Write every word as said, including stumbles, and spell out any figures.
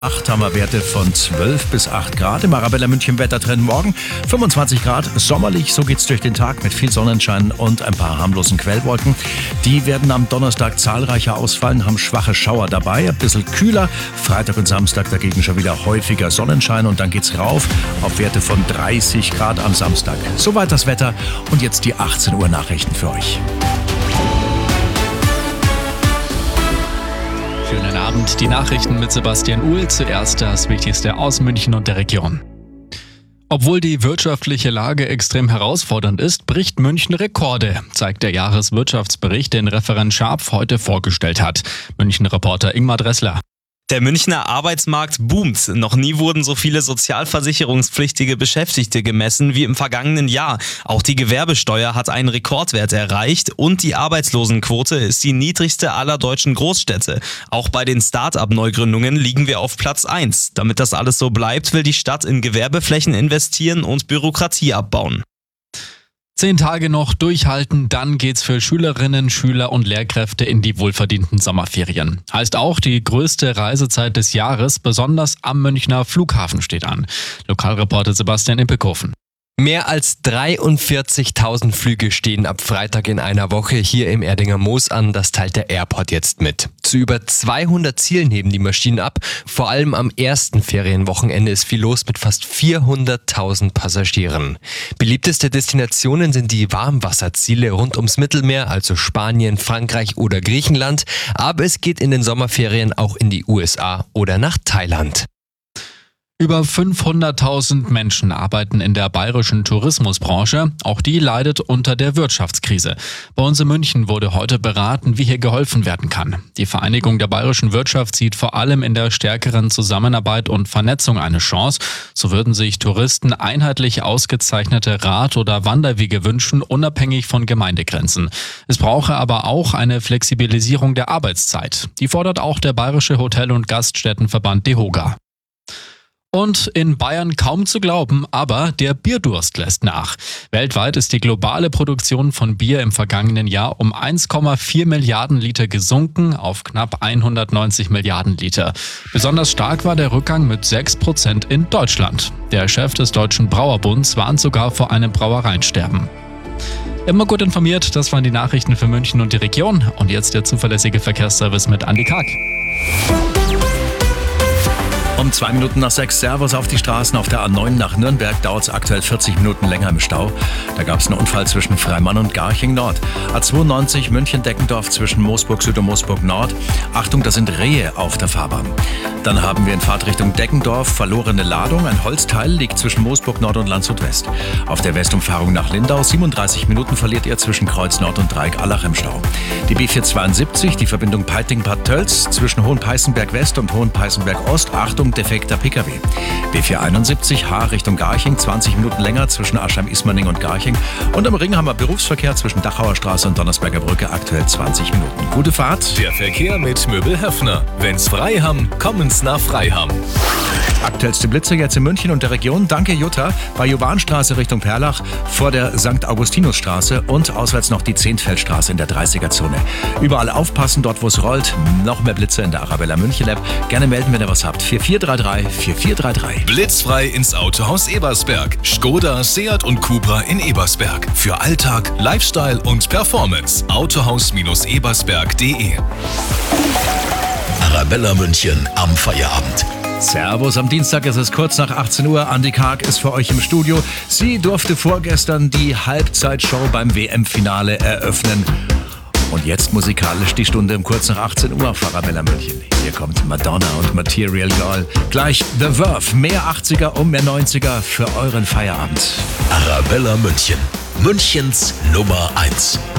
acht haben wir Werte von zwölf bis acht Grad. Im Arabella München Wettertrend morgen fünfundzwanzig Grad, sommerlich, so geht's durch den Tag mit viel Sonnenschein und ein paar harmlosen Quellwolken. Die werden am Donnerstag zahlreicher ausfallen, haben schwache Schauer dabei, ein bisschen kühler. Freitag und Samstag dagegen schon wieder häufiger Sonnenschein und dann geht's rauf auf Werte von dreißig Grad am Samstag. Soweit das Wetter und jetzt die achtzehn Uhr Nachrichten für euch. Schönen Abend, die Nachrichten mit Sebastian Uhl. Zuerst das Wichtigste aus München und der Region. Obwohl die wirtschaftliche Lage extrem herausfordernd ist, bricht München Rekorde, zeigt der Jahreswirtschaftsbericht, den Referent Scharpf heute vorgestellt hat. München-Reporter Ingmar Dressler. Der Münchner Arbeitsmarkt boomt. Noch nie wurden so viele sozialversicherungspflichtige Beschäftigte gemessen wie im vergangenen Jahr. Auch die Gewerbesteuer hat einen Rekordwert erreicht und die Arbeitslosenquote ist die niedrigste aller deutschen Großstädte. Auch bei den Start-up-Neugründungen liegen wir auf Platz eins. Damit das alles so bleibt, will die Stadt in Gewerbeflächen investieren und Bürokratie abbauen. Zehn Tage noch durchhalten, dann geht's für Schülerinnen, Schüler und Lehrkräfte in die wohlverdienten Sommerferien. Heißt auch, die größte Reisezeit des Jahres, besonders am Münchner Flughafen, steht an. Lokalreporter Sebastian Impelkofen. Mehr als dreiundvierzigtausend Flüge stehen ab Freitag in einer Woche hier im Erdinger Moos an, das teilt der Airport jetzt mit. Zu über zweihundert Zielen heben die Maschinen ab. Vor allem am ersten Ferienwochenende ist viel los mit fast vierhunderttausend Passagieren. Beliebteste Destinationen sind die Warmwasserziele rund ums Mittelmeer, also Spanien, Frankreich oder Griechenland. Aber es geht in den Sommerferien auch in die U S A oder nach Thailand. Über fünfhunderttausend Menschen arbeiten in der bayerischen Tourismusbranche. Auch die leidet unter der Wirtschaftskrise. Bei uns in München wurde heute beraten, wie hier geholfen werden kann. Die Vereinigung der bayerischen Wirtschaft sieht vor allem in der stärkeren Zusammenarbeit und Vernetzung eine Chance. So würden sich Touristen einheitlich ausgezeichnete Rad- oder Wanderwege wünschen, unabhängig von Gemeindegrenzen. Es brauche aber auch eine Flexibilisierung der Arbeitszeit. Die fordert auch der Bayerische Hotel- und Gaststättenverband DEHOGA. Und in Bayern kaum zu glauben, aber der Bierdurst lässt nach. Weltweit ist die globale Produktion von Bier im vergangenen Jahr um eins Komma vier Milliarden Liter gesunken auf knapp hundertneunzig Milliarden Liter. Besonders stark war der Rückgang mit sechs Prozent in Deutschland. Der Chef des Deutschen Brauerbunds warnt sogar vor einem Brauereiensterben. Immer gut informiert, das waren die Nachrichten für München und die Region. Und jetzt der zuverlässige Verkehrsservice mit Andi Karg. Um zwei Minuten nach sechs, Servus auf die Straßen. Auf der A neun nach Nürnberg dauert es aktuell vierzig Minuten länger im Stau. Da gab es einen Unfall zwischen Freimann und Garching Nord. A zweiundneunzig München-Deckendorf zwischen Moosburg Süd und Moosburg Nord. Achtung, da sind Rehe auf der Fahrbahn. Dann haben wir in Fahrtrichtung Deckendorf verlorene Ladung. Ein Holzteil liegt zwischen Moosburg Nord und Landshut West. Auf der Westumfahrung nach Lindau siebenunddreißig Minuten verliert ihr zwischen Kreuz Nord und Dreieck-Allach im Stau. Die B vierhundertzweiundsiebzig, die Verbindung Peiting-Bad Tölz zwischen Hohenpeißenberg West und Hohenpeißenberg Ost. Achtung, defekter P K W. B vierhunderteinundsiebzig H Richtung Garching, zwanzig Minuten länger zwischen Aschheim-Ismaning und Garching. Und am Ring haben wir Berufsverkehr zwischen Dachauer Straße und Donnersberger Brücke, aktuell zwanzig Minuten. Gute Fahrt. Der Verkehr mit Möbel Höffner. Wenn's frei haben, kommen's nach Freiham. Aktuellste Blitze jetzt in München und der Region. Danke Jutta. Bei Johanstraße Richtung Perlach, vor der Sankt Augustinusstraße und auswärts noch die Zehntfeldstraße in der dreißiger-Zone. Überall aufpassen, dort wo es rollt. Noch mehr Blitze in der Arabella München App. Gerne melden, wenn ihr was habt. vier vier drei drei vier vier drei drei. Blitzfrei ins Autohaus Ebersberg. Skoda, Seat und Cupra in Ebersberg. Für Alltag, Lifestyle und Performance. Autohaus-ebersberg punkt de. Arabella München am Feierabend. Servus, am Dienstag ist es kurz nach achtzehn Uhr. Andi Karg ist für euch im Studio. Sie durfte vorgestern die Halbzeitshow beim W M-Finale eröffnen. Und jetzt musikalisch die Stunde um kurz nach achtzehn Uhr auf Arabella München. Hier kommt Madonna und Material Girl. Gleich The Verve, mehr achtziger und mehr neunziger für euren Feierabend. Arabella München, Münchens Nummer eins.